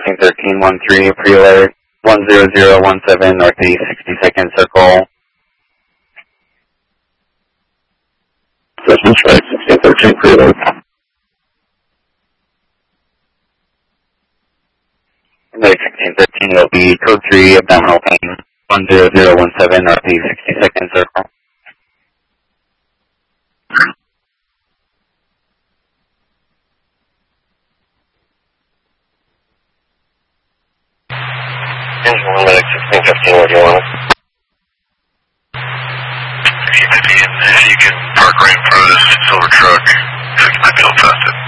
161313, pre-alert 10017 northeast 62nd circle. Session strike 1613, pre-alert. Medic 1613 will be code 3, abdominal pain, 10017 northeast 62nd circle. Medic 1615, where do you want us? 1615, if you can park right in front of this silver truck, 6 might be able to pass it.